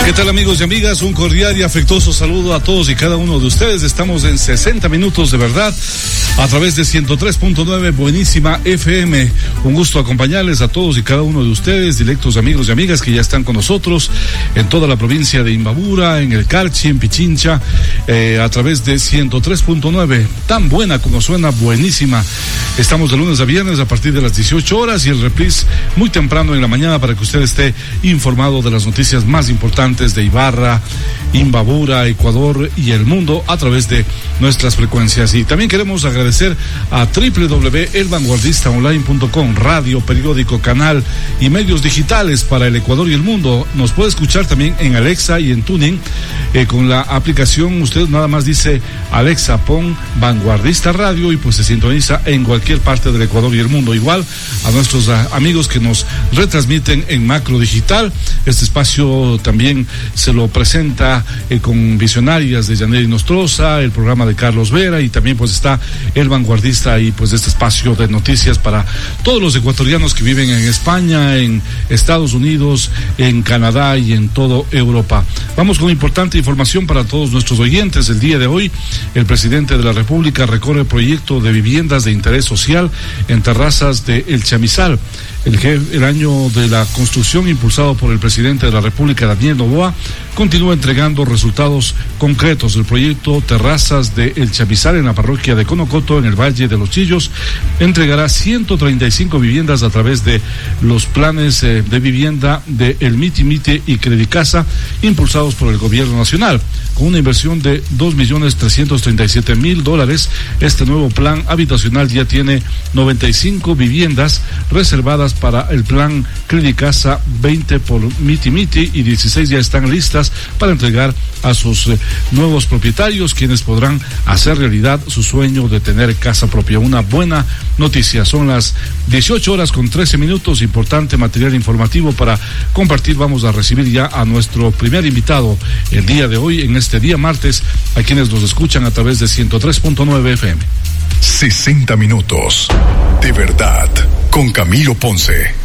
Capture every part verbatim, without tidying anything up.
¿Qué tal, amigos y amigas? Un cordial y afectuoso saludo a todos y cada uno de ustedes. Estamos en sesenta minutos de verdad a través de ciento tres punto nueve Buenísima F M. Un gusto acompañarles a todos y cada uno de ustedes, directos amigos y amigas que ya están con nosotros en toda la provincia de Imbabura, en el Carchi, en Pichincha, eh, a través de ciento tres punto nueve. Tan buena como suena, buenísima. Estamos de lunes a viernes a partir de las dieciocho horas y el reprise muy temprano en la mañana para que usted esté informado de las noticias más importantes de Ibarra, Imbabura, Ecuador y el mundo a través de nuestras frecuencias. Y también queremos agradecer a doble u doble u doble u punto el vanguardista online punto com, radio, periódico, canal y medios digitales para el Ecuador y el mundo. Nos puede escuchar también en Alexa y en Tuning eh, con la aplicación. Usted nada más dice: Alexa, pon Vanguardista Radio, y pues se sintoniza en cualquier parte del Ecuador y el mundo. Igual a nuestros a, amigos que nos retransmiten en Macro Digital. Este espacio también se lo presenta eh, con visionarias de Yaneli Nostroza, el programa de Carlos Vera, y también pues está el Vanguardista y pues este espacio de noticias para todos los ecuatorianos que viven en España, en Estados Unidos, en Canadá y en toda Europa. Vamos con importante información para todos nuestros oyentes. El día de hoy, el presidente de la República recorre el proyecto de viviendas de interés social en terrazas de El Chamizal. El, el año de la construcción impulsado por el presidente de la República, Daniel Noboa, continúa entregando resultados concretos. El proyecto Terrazas de El Chamizal en la parroquia de Conocoto, en el Valle de los Chillos, entregará ciento treinta y cinco viviendas a través de los planes eh, de vivienda de El Miti Miti y Credicasa, impulsados por el gobierno nacional. Con una inversión de dos millones trescientos treinta y siete mil dólares, este nuevo plan habitacional ya tiene noventa y cinco viviendas reservadas para el plan Credicasa, veinte por Miti Miti y dieciséis ya están listas para entregar a sus eh, nuevos propietarios, quienes podrán hacer realidad su sueño de tener casa propia. Una buena noticia. Son las dieciocho horas con trece minutos. Importante material informativo para compartir. Vamos a recibir ya a nuestro primer invitado el día de hoy, en este día martes, a quienes nos escuchan a través de ciento tres punto nueve F M. sesenta minutos de verdad con Camilo Ponce.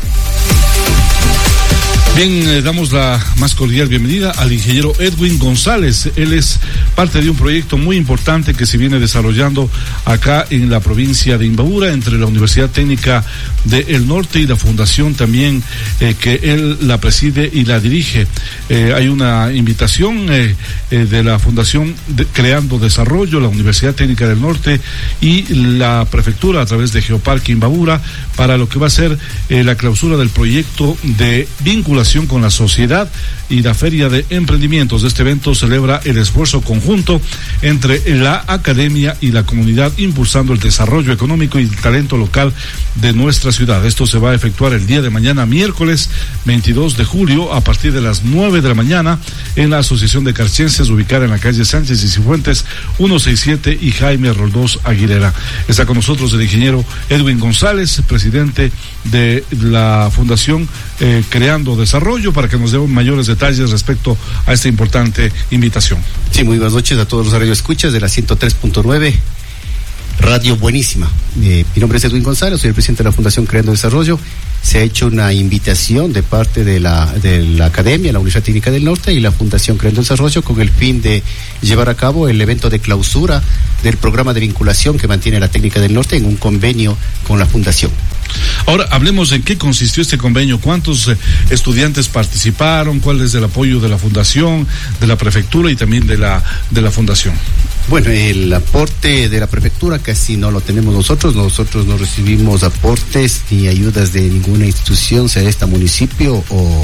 Bien, eh, damos la más cordial bienvenida al ingeniero Edwin González. Él es parte de un proyecto muy importante que se viene desarrollando acá en la provincia de Imbabura, entre la Universidad Técnica del Norte y la fundación también eh, que él la preside y la dirige. Eh, hay una invitación eh, eh, de la Fundación de Creando Desarrollo, la Universidad Técnica del Norte y la Prefectura a través de Geoparque Imbabura para lo que va a ser eh, la clausura del proyecto de vinculación con la sociedad y la Feria de Emprendimientos. Este evento celebra el esfuerzo conjunto entre la academia y la comunidad, impulsando el desarrollo económico y el talento local de nuestra ciudad. Esto se va a efectuar el día de mañana, miércoles veintidós de julio, a partir de las nueve de la mañana, en la Asociación de Carchenses, ubicada en la calle Sánchez y Cifuentes, ciento sesenta y siete, y Jaime Roldós Aguilera. Está con nosotros el ingeniero Edwin González, presidente de la Fundación eh, Creando Desarrollo, para que nos dé mayores detalles respecto a esta importante invitación. Sí, muy buenas noches a todos los radioescuchas de la ciento tres punto nueve Radio Buenísima. Eh, mi nombre es Edwin González, soy el presidente de la Fundación Creando Desarrollo. Se ha hecho una invitación de parte de la, de la Academia, la Universidad Técnica del Norte y la Fundación Creando Desarrollo con el fin de llevar a cabo el evento de clausura del programa de vinculación que mantiene la Técnica del Norte en un convenio con la Fundación. Ahora, hablemos en qué consistió este convenio, cuántos eh, estudiantes participaron, cuál es el apoyo de la Fundación, de la Prefectura y también de la, de la Fundación. Bueno, el aporte de la Prefectura casi no lo tenemos nosotros, nosotros no recibimos aportes ni ayudas de ninguna institución, sea esta municipio o,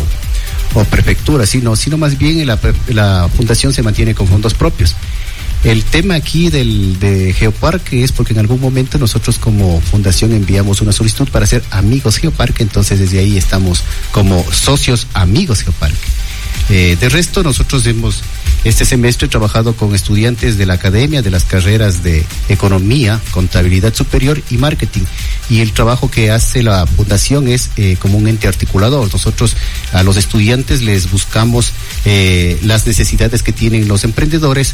o prefectura, sino, sino más bien la, la Fundación se mantiene con fondos propios. El tema aquí del de Geoparque es porque en algún momento nosotros como fundación enviamos una solicitud para ser amigos Geoparque, entonces desde ahí estamos como socios amigos Geoparque. Eh, de resto, nosotros hemos este semestre trabajado con estudiantes de la academia, de las carreras de economía, contabilidad superior y marketing. Y el trabajo que hace la fundación es eh, como un ente articulador. Nosotros a los estudiantes les buscamos eh, las necesidades que tienen los emprendedores,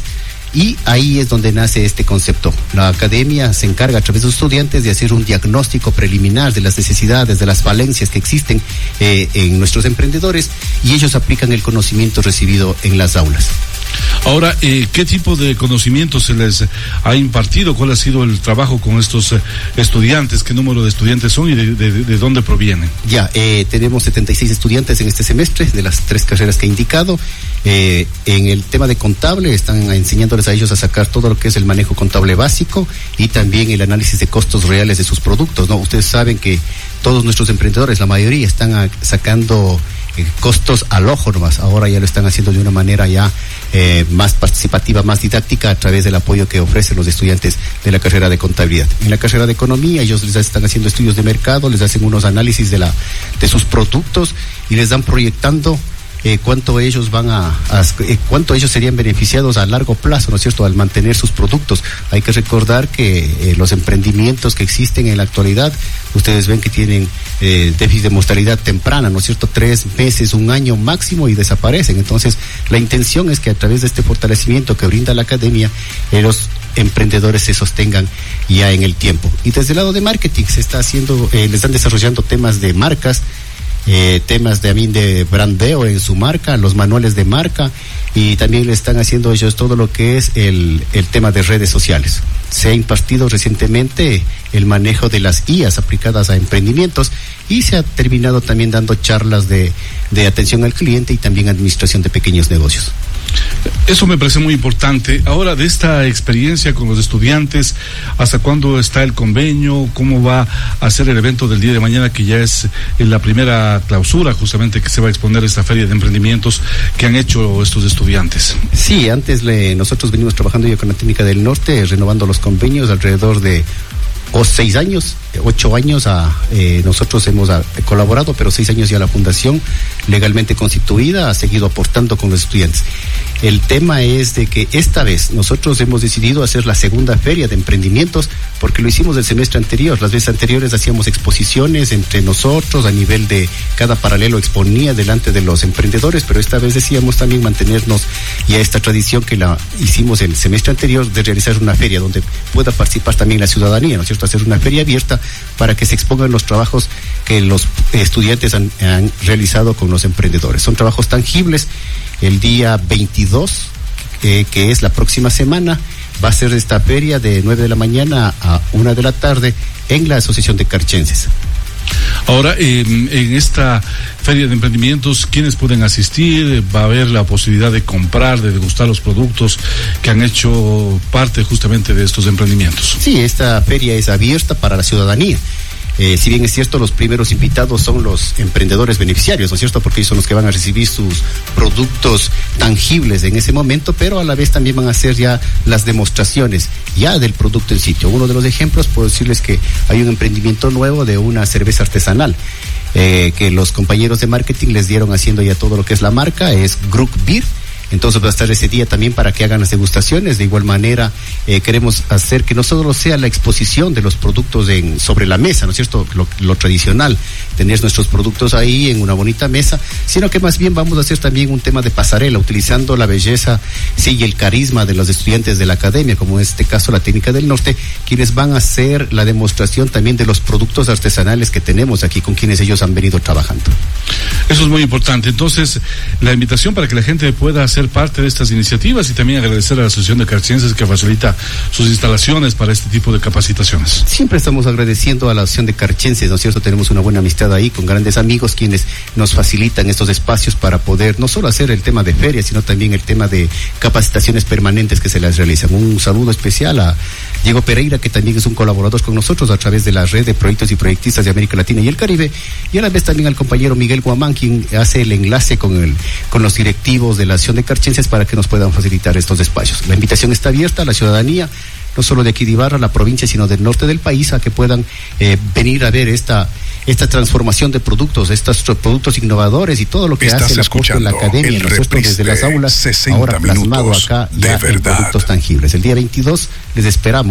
Y ahí es donde nace este concepto. La academia se encarga a través de los estudiantes de hacer un diagnóstico preliminar de las necesidades, de las falencias que existen eh, en nuestros emprendedores, y ellos aplican el conocimiento recibido en las aulas. Ahora, eh, ¿qué tipo de conocimiento se les ha impartido? ¿Cuál ha sido el trabajo con estos eh, estudiantes? ¿Qué número de estudiantes son y de, de, de dónde provienen? Ya, eh, tenemos setenta y seis estudiantes en este semestre de las tres carreras que he indicado. Eh, en el tema de contable están enseñándoles a ellos a sacar todo lo que es el manejo contable básico y también el análisis de costos reales de sus productos, ¿no? Ustedes saben que todos nuestros emprendedores, la mayoría, están a, sacando eh, costos al ojo nomás. Ahora ya lo están haciendo de una manera ya eh, más participativa, más didáctica, a través del apoyo que ofrecen los estudiantes de la carrera de contabilidad. En la carrera de economía ellos les están haciendo estudios de mercado, les hacen unos análisis de la de sus productos y les dan proyectando Eh, cuánto ellos van a, a eh, cuánto ellos serían beneficiados a largo plazo, ¿no es cierto?, al mantener sus productos. Hay que recordar que eh, los emprendimientos que existen en la actualidad, ustedes ven que tienen eh, déficit de mortalidad temprana, ¿no es cierto?, tres meses, un año máximo, y desaparecen. Entonces, la intención es que a través de este fortalecimiento que brinda la academia, eh, los emprendedores se sostengan ya en el tiempo. Y desde el lado de marketing se está haciendo, eh, les están desarrollando temas de marcas, Eh, temas de a mí de brandeo en su marca, los manuales de marca, y también le están haciendo ellos todo lo que es el, el tema de redes sociales. Se ha impartido recientemente el manejo de las I As aplicadas a emprendimientos, y se ha terminado también dando charlas de, de atención al cliente y también administración de pequeños negocios. Eso me parece muy importante. Ahora, de esta experiencia con los estudiantes, ¿hasta cuándo está el convenio? ¿Cómo va a ser el evento del día de mañana, que ya es en la primera clausura justamente que se va a exponer esta feria de emprendimientos que han hecho estos estudiantes? Sí, antes le, nosotros venimos trabajando ya con la Técnica del Norte, renovando los convenios alrededor de o seis años, ocho años a, eh, nosotros hemos a, colaborado, pero seis años ya la fundación legalmente constituida ha seguido aportando con los estudiantes. El tema es de que esta vez nosotros hemos decidido hacer la segunda feria de emprendimientos, porque lo hicimos el semestre anterior. Las veces anteriores hacíamos exposiciones entre nosotros, a nivel de cada paralelo exponía delante de los emprendedores, pero esta vez decíamos también mantenernos ya esta tradición que la hicimos el semestre anterior, de realizar una feria donde pueda participar también la ciudadanía, ¿no es cierto?, hacer una feria abierta para que se expongan los trabajos que los estudiantes han, han realizado con los emprendedores. Son trabajos tangibles. El día veintidós, eh, que es la próxima semana, va a ser esta feria de nueve de la mañana a una de la tarde en la Asociación de Carchenses. Ahora, eh, en esta feria de emprendimientos, ¿quiénes pueden asistir? ¿Va a haber la posibilidad de comprar, de degustar los productos que han hecho parte justamente de estos emprendimientos? Sí, esta feria es abierta para la ciudadanía. Eh, si bien es cierto, los primeros invitados son los emprendedores beneficiarios, ¿no es cierto?, porque ellos son los que van a recibir sus productos tangibles en ese momento, pero a la vez también van a hacer ya las demostraciones ya del producto en sitio. Uno de los ejemplos, puedo decirles que hay un emprendimiento nuevo de una cerveza artesanal, eh, que los compañeros de marketing les dieron haciendo ya todo lo que es la marca, es Gruk Beer. Entonces va a estar ese día también para que hagan las degustaciones. De igual manera, eh, queremos hacer que no solo sea la exposición de los productos en, sobre la mesa, ¿no es cierto?, lo, lo tradicional, tener nuestros productos ahí en una bonita mesa, sino que más bien vamos a hacer también un tema de pasarela, utilizando la belleza, sí, y el carisma de los estudiantes de la academia, como en este caso la Técnica del Norte, quienes van a hacer la demostración también de los productos artesanales que tenemos aquí, con quienes ellos han venido trabajando. Eso es muy importante. Entonces, la invitación para que la gente pueda hacer parte de estas iniciativas, y también agradecer a la Asociación de Carchenses que facilita sus instalaciones para este tipo de capacitaciones. Siempre estamos agradeciendo a la Asociación de Carchenses, ¿no es cierto? Tenemos una buena amistad ahí con grandes amigos quienes nos facilitan estos espacios para poder no solo hacer el tema de ferias, sino también el tema de capacitaciones permanentes que se las realizan. Un saludo especial a Diego Pereira, que también es un colaborador con nosotros a través de la red de proyectos y proyectistas de América Latina y el Caribe, y a la vez también al compañero Miguel Guamán, quien hace el enlace con el con los directivos de la Asociación de Carchenses para que nos puedan facilitar estos espacios. La invitación está abierta a la ciudadanía, no solo de aquí de Ibarra, la provincia, sino del norte del país, a que puedan eh, venir a ver esta esta transformación de productos, estos productos innovadores y todo lo que Estás hace la aporte en la academia, nosotros desde las aulas, ahora plasmado acá ya en productos tangibles. El día veintidós les esperamos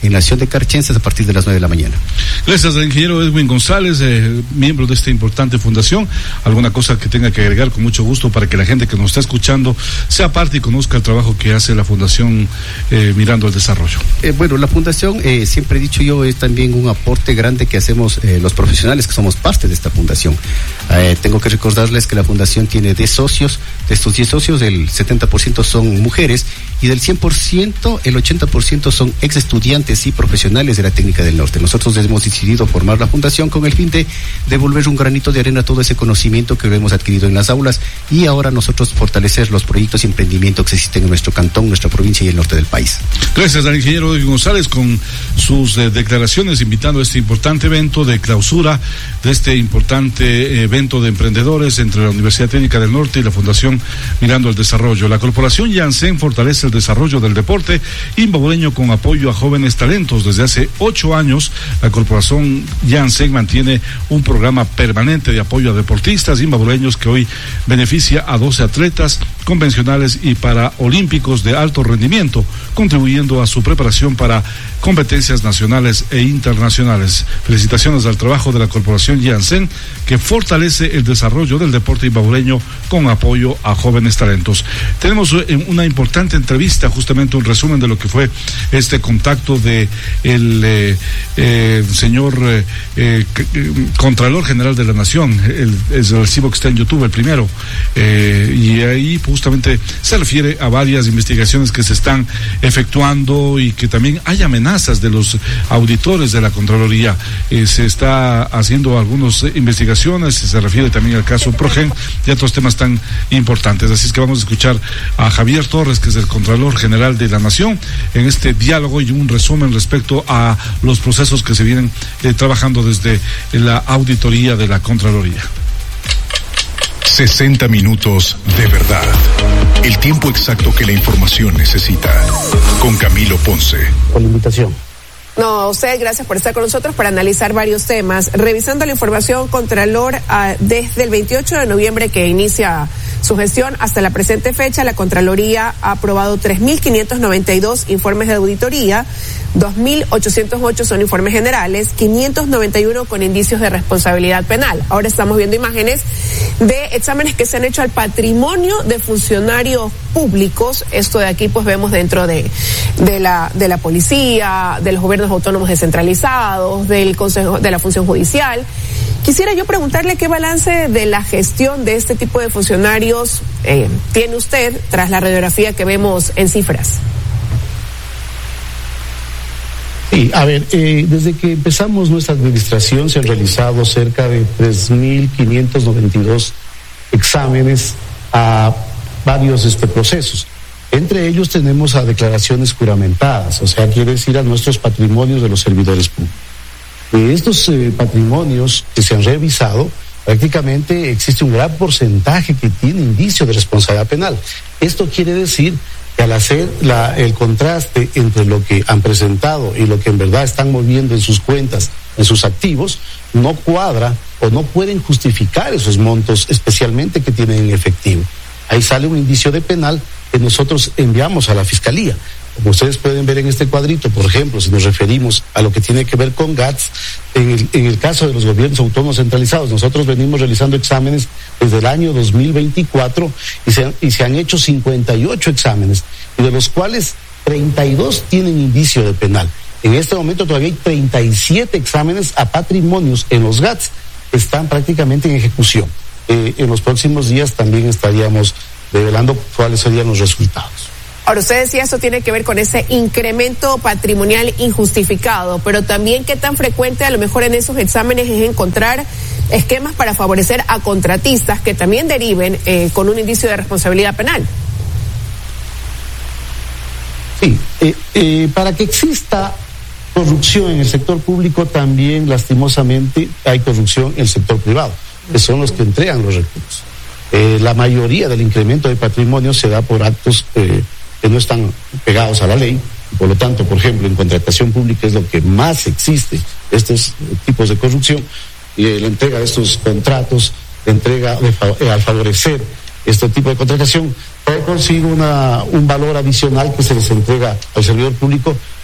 en la Nación de Carchenses a partir de las nueve de la mañana. Gracias al ingeniero Edwin González, eh, miembro de esta importante fundación. ¿Alguna cosa que tenga que agregar? Con mucho gusto, para que la gente que nos está escuchando sea parte y conozca el trabajo que hace la Fundación eh, Mirando al Desarrollo. Eh, bueno, la Fundación, eh, siempre he dicho yo, es también un aporte grande que hacemos eh, los profesionales que somos parte de esta fundación. Eh, tengo que recordarles que la Fundación tiene diez socios. De estos diez socios, el setenta por ciento son mujeres, y del cien por ciento, el ochenta por ciento son ex estudiantes y profesionales de la Técnica del Norte. Nosotros hemos decidido formar la Fundación con el fin de devolver un granito de arena a todo ese conocimiento que lo hemos adquirido en las aulas, y ahora nosotros fortalecer los proyectos y emprendimientos que existen en nuestro cantón, nuestra provincia y el norte del país. Gracias al ingeniero Edwin González con sus eh, declaraciones, invitando a este importante evento de clausura de este importante eh, evento de emprendedores entre la Universidad Técnica del Norte y la Fundación Mirando al Desarrollo. La Corporación Janssen fortalece el desarrollo del deporte imbabureño con apoyo a jóvenes talentos. Desde hace ocho años, la Corporación Janssen mantiene un programa permanente de apoyo a deportistas imbabureños que hoy beneficia a doce atletas convencionales y paraolímpicos de alto rendimiento, contribuyendo a su preparación para competencias nacionales e internacionales. Felicitaciones al trabajo de la Corporación Janssen, que fortalece el desarrollo del deporte imbabureño con apoyo a jóvenes talentos. Tenemos una importante entrevista, justamente un resumen de lo que fue este contacto de el eh, eh, señor eh, eh, Contralor General de la Nación, el, el recibo que está en YouTube, el primero, eh, y ahí justamente se refiere a varias investigaciones que se están efectuando y que también hay amenazas de los auditores de la Contraloría. Eh, se está haciendo algunas investigaciones, se refiere también al caso Progen y a otros temas tan importantes. Así es que vamos a escuchar a Javier Torres, que es el Contralor General de la Nación, en este diálogo y un resumen respecto a los procesos que se vienen eh, trabajando desde la auditoría de la Contraloría. sesenta minutos de verdad. El tiempo exacto que la información necesita. Con Camilo Ponce. Por la invitación. No, usted, gracias por estar con nosotros para analizar varios temas. Revisando la información, Contralor, uh, desde el veintiocho de noviembre que inicia su gestión hasta la presente fecha, la Contraloría ha aprobado tres mil quinientos noventa y dos informes de auditoría, dos mil ochocientos ocho son informes generales, quinientos noventa y uno con indicios de responsabilidad penal. Ahora estamos viendo imágenes de exámenes que se han hecho al patrimonio de funcionarios públicos. Esto de aquí pues vemos dentro de, de la, de la policía, de los gobiernos autónomos descentralizados, del Consejo, de la función judicial. Quisiera yo preguntarle qué balance de la gestión de este tipo de funcionarios eh, tiene usted tras la radiografía que vemos en cifras. Sí, a ver, eh, desde que empezamos nuestra administración se han realizado cerca de tres mil quinientos noventa y dos exámenes a varios este, procesos. Entre ellos tenemos a declaraciones juramentadas, o sea, quiere decir a nuestros patrimonios de los servidores públicos. De estos eh, patrimonios que se han revisado, prácticamente existe un gran porcentaje que tiene indicio de responsabilidad penal. Esto quiere decir que al hacer la, el contraste entre lo que han presentado y lo que en verdad están moviendo en sus cuentas, en sus activos, no cuadra o no pueden justificar esos montos, especialmente que tienen en efectivo. Ahí sale un indicio de penal que nosotros enviamos a la Fiscalía. Como ustedes pueden ver en este cuadrito, por ejemplo, si nos referimos a lo que tiene que ver con G A T S, en el, en el caso de los gobiernos autónomos centralizados, nosotros venimos realizando exámenes desde el año dos mil veinticuatro y se, y se han hecho cincuenta y ocho exámenes, y de los cuales treinta y dos tienen indicio de penal. En este momento todavía hay treinta y siete exámenes a patrimonios en los G A T S que están prácticamente en ejecución. Eh, en los próximos días también estaríamos revelando cuáles serían los resultados. Ahora, usted decía esto tiene que ver con ese incremento patrimonial injustificado, pero también qué tan frecuente a lo mejor en esos exámenes es encontrar esquemas para favorecer a contratistas que también deriven eh, con un indicio de responsabilidad penal. Sí, eh, eh, para que exista corrupción en el sector público también lastimosamente hay corrupción en el sector privado, que son los que entregan los recursos. Eh, la mayoría del incremento de patrimonio se da por actos eh, que no están pegados a la ley. Por lo tanto, por ejemplo, en contratación pública es lo que más existe, estos tipos de corrupción, y eh, la entrega de estos contratos, la entrega de, eh, al favorecer este tipo de contratación, trae consigo una, un valor adicional que se les entrega al servidor público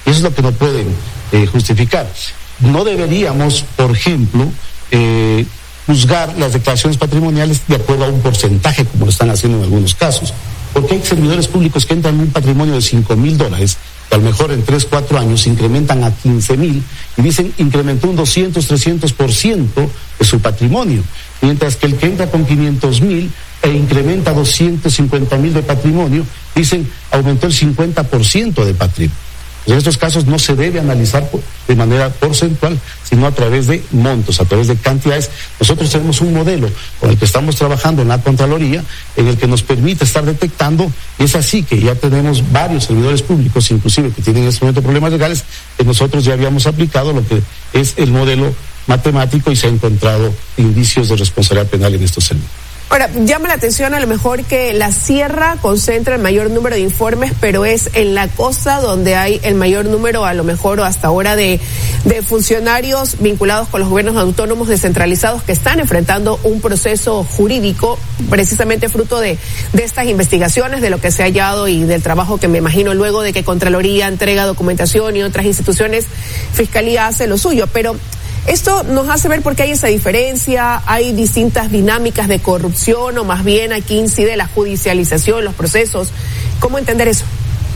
Y eso es lo que no pueden eh, justificar. No deberíamos, por ejemplo, eh, juzgar las declaraciones patrimoniales de acuerdo a un porcentaje, como lo están haciendo en algunos casos. Porque hay servidores públicos que entran en un patrimonio de cinco mil dólares, que a lo mejor en tres, cuatro años se incrementan a quince mil, y dicen incrementó un doscientos, trescientos por ciento de su patrimonio. Mientras que el que entra con quinientos mil e incrementa doscientos cincuenta mil de patrimonio, dicen aumentó el cincuenta por ciento de patrimonio. En estos casos no se debe analizar de manera porcentual, sino a través de montos, a través de cantidades. Nosotros tenemos un modelo con el que estamos trabajando en la Contraloría, en el que nos permite estar detectando, y es así que ya tenemos varios servidores públicos, inclusive que tienen en este momento problemas legales, que nosotros ya habíamos aplicado lo que es el modelo matemático y se ha encontrado indicios de responsabilidad penal en estos servicios. Ahora, llama la atención a lo mejor que la sierra concentra el mayor número de informes, pero es en la costa donde hay el mayor número, a lo mejor o hasta ahora, de, de funcionarios vinculados con los gobiernos autónomos descentralizados que están enfrentando un proceso jurídico precisamente fruto de, de estas investigaciones, de lo que se ha hallado y del trabajo que me imagino luego de que Contraloría entrega documentación y otras instituciones, Fiscalía hace lo suyo, pero esto nos hace ver por qué hay esa diferencia, hay distintas dinámicas de corrupción o más bien aquí incide la judicialización, los procesos. ¿Cómo entender eso?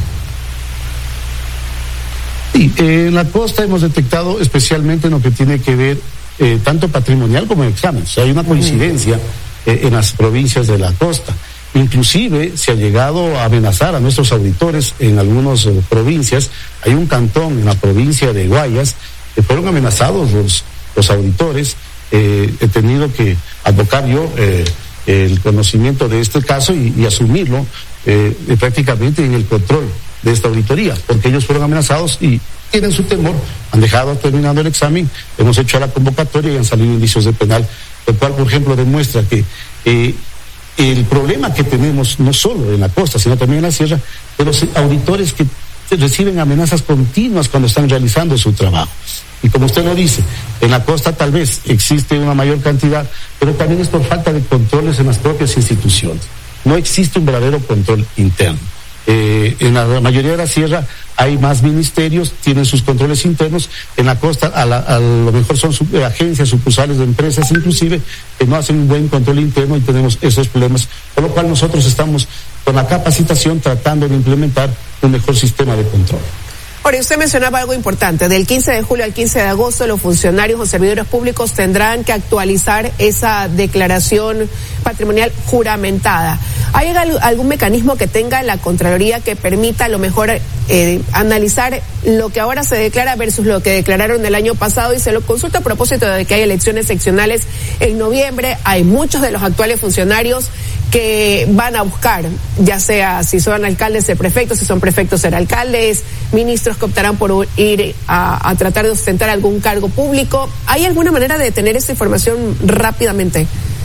Sí, eh, en la costa hemos detectado especialmente en lo que tiene que ver eh, tanto patrimonial como en exámenes. O sea, hay una coincidencia eh, en las provincias de la costa. Inclusive se ha llegado a amenazar a nuestros auditores en algunas eh, provincias. Hay un cantón en la provincia de Guayas que fueron amenazados los, los auditores. Eh, he tenido que advocar yo eh, el conocimiento de este caso y, y asumirlo eh, prácticamente en el control de esta auditoría, porque ellos fueron amenazados y tienen su temor, han dejado terminando el examen, hemos hecho la convocatoria y han salido indicios de penal, lo cual, por ejemplo, demuestra que eh, el problema que tenemos no solo en la costa, sino también en la sierra, de los auditores que reciben amenazas continuas cuando están realizando su trabajo. Y como usted lo dice, en la costa tal vez existe una mayor cantidad, pero también es por falta de controles en las propias instituciones. No existe un verdadero control interno. Eh, en la mayoría de la sierra hay más ministerios, tienen sus controles internos. En la costa a, la, a lo mejor son sub, eh, agencias, sucursales de empresas inclusive, que no hacen un buen control interno y tenemos esos problemas, por lo cual nosotros estamos con la capacitación tratando de implementar un mejor sistema de control. Ahora, usted mencionaba algo importante. Del quince de julio al quince de agosto, los funcionarios o servidores públicos tendrán que actualizar esa declaración patrimonial juramentada. ¿Hay algún mecanismo que tenga la Contraloría que permita a lo mejor eh, analizar lo que ahora se declara versus lo que declararon el año pasado? Y se lo consulta a propósito de que hay elecciones seccionales en noviembre. Hay muchos de los actuales funcionarios que van a buscar, ya sea si son alcaldes ser prefectos, si son prefectos ser alcaldes, ministros que optarán por ir a, a tratar de ostentar algún cargo público. ¿Hay alguna manera de tener esa información rápidamente?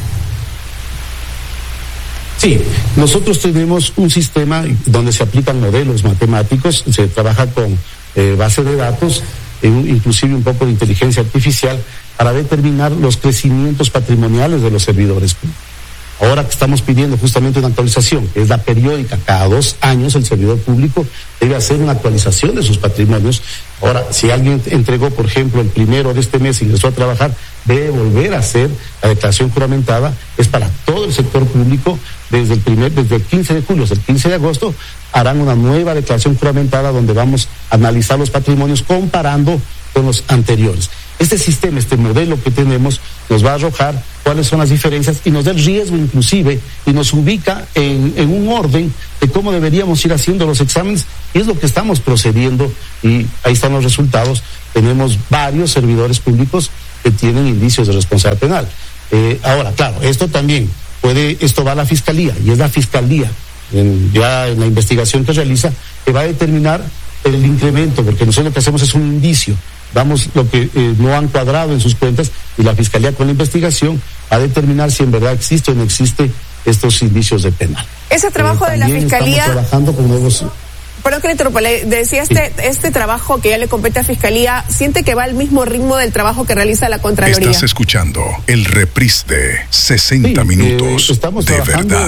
Sí, nosotros tenemos un sistema donde se aplican modelos matemáticos, se trabaja con eh, base de datos, eh, inclusive un poco de inteligencia artificial, para determinar los crecimientos patrimoniales de los servidores públicos. Ahora que estamos pidiendo justamente una actualización, que es la periódica, cada dos años el servidor público debe hacer una actualización de sus patrimonios. Ahora, si alguien entregó, por ejemplo, el primero de este mes, ingresó a trabajar, debe volver a hacer la declaración juramentada. Es para todo el sector público. Desde el primer, desde el quince de julio hasta el quince de agosto harán una nueva declaración juramentada donde vamos a analizar los patrimonios comparando con los anteriores. Este sistema, este modelo que tenemos, nos va a arrojar cuáles son las diferencias y nos da el riesgo inclusive y nos ubica en, en un orden de cómo deberíamos ir haciendo los exámenes, y es lo que estamos procediendo, y ahí están los resultados. Tenemos varios servidores públicos que tienen indicios de responsabilidad penal. Eh, ahora, claro, esto también puede, esto va a la Fiscalía, y es la Fiscalía, en, ya en la investigación que realiza, que va a determinar el incremento, porque nosotros lo que hacemos es un indicio, damos lo que eh, no han cuadrado en sus cuentas, y la Fiscalía con la investigación va a determinar si en verdad existe o no existe estos indicios de penal. Ese trabajo eh, de la Fiscalía... Estamos trabajando con nuevos... Perdón que le interrumpa, le decía, este, sí. este trabajo que ya le compete a Fiscalía, ¿siente que va al mismo ritmo del trabajo que realiza la Contraloría? Estás escuchando el reprise de sesenta sí, minutos eh, estamos de verdad.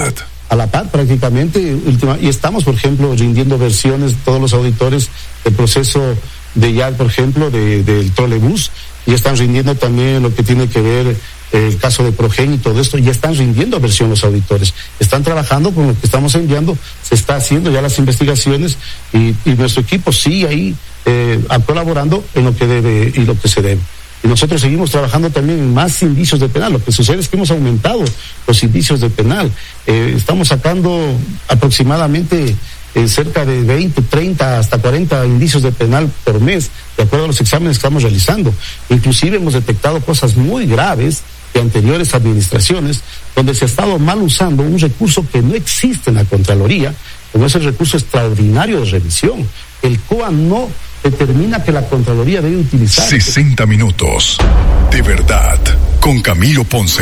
a la par prácticamente, última, y estamos, por ejemplo, rindiendo versiones, todos los auditores del proceso de ya, por ejemplo, de, del trolebús, y están rindiendo también lo que tiene que ver el caso de Progen y todo esto, ya están rindiendo versión los auditores, están trabajando con lo que estamos enviando, se está haciendo ya las investigaciones y, y nuestro equipo sigue ahí eh, colaborando en lo que debe y lo que se debe. Y nosotros seguimos trabajando también en más indicios de penal. Lo que sucede es que hemos aumentado los indicios de penal. Eh, estamos sacando aproximadamente eh, cerca de veinte, treinta, hasta cuarenta indicios de penal por mes, de acuerdo a los exámenes que estamos realizando. Inclusive hemos detectado cosas muy graves de anteriores administraciones, donde se ha estado mal usando un recurso que no existe en la Contraloría, como es el recurso extraordinario de revisión. El C O A no determina que la Contraloría debe utilizar. sesenta minutos. De verdad. Con Camilo Ponce.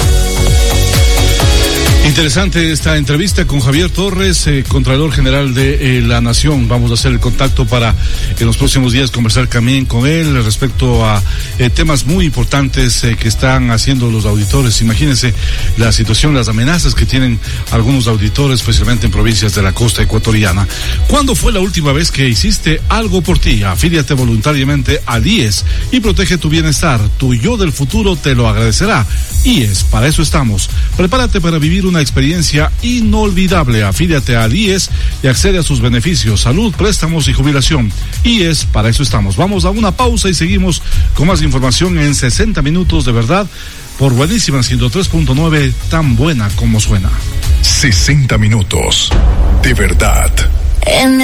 Interesante esta entrevista con Javier Torres, eh, Contralor General de eh, la Nación. Vamos a hacer el contacto para en los próximos días conversar también con él respecto a eh, temas muy importantes eh, que están haciendo los auditores. Imagínense la situación, las amenazas que tienen algunos auditores, especialmente en provincias de la costa ecuatoriana. ¿Cuándo fue la última vez que hiciste algo por ti? Afíliate voluntariamente al I E S y protege tu bienestar. Tu yo del futuro te lo agradecerá. I E S, para eso estamos. Prepárate para vivir una experiencia inolvidable. Afíliate al I E S y accede a sus beneficios, salud, préstamos y jubilación. I E S, para eso estamos. Vamos a una pausa y seguimos con más información en sesenta minutos de verdad por Buenísima ciento tres punto nueve, tan buena como suena. sesenta minutos de verdad.